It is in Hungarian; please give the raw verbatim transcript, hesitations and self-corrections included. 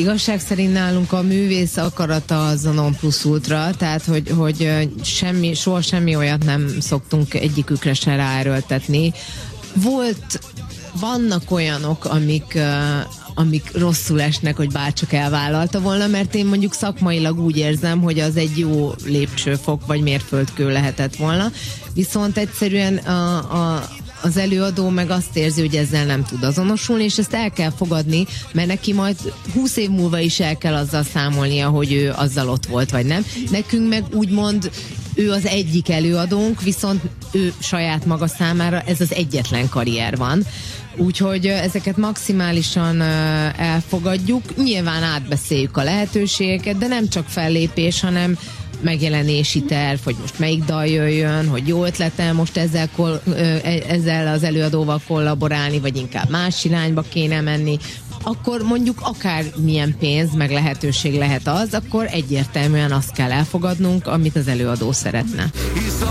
igazság szerint nálunk a művész akarata az a non plus ultra, tehát hogy, hogy semmi, soha semmi olyat nem szoktunk egyikükre se ráerőltetni. Volt, vannak olyanok, amik, amik rosszul esnek, hogy bárcsak elvállalta volna, mert én mondjuk szakmailag úgy érzem, hogy az egy jó lépcsőfok vagy mérföldkő lehetett volna, viszont egyszerűen a, a az előadó meg azt érzi, hogy ezzel nem tud azonosulni, és ezt el kell fogadni, mert neki majd húsz év múlva is el kell azzal számolnia, hogy ő azzal ott volt, vagy nem. Nekünk meg úgymond ő az egyik előadónk, viszont ő saját maga számára ez az egyetlen karrier van. Úgyhogy ezeket maximálisan elfogadjuk, nyilván átbeszéljük a lehetőségeket, de nem csak fellépés, hanem megjelenési terv, hogy most melyik dal jöjjön, hogy jó ötlete most ezzel, kol, ezzel az előadóval kollaborálni, vagy inkább más irányba kéne menni, akkor mondjuk akár milyen pénz, meg lehetőség lehet az, akkor egyértelműen azt kell elfogadnunk, amit az előadó szeretne.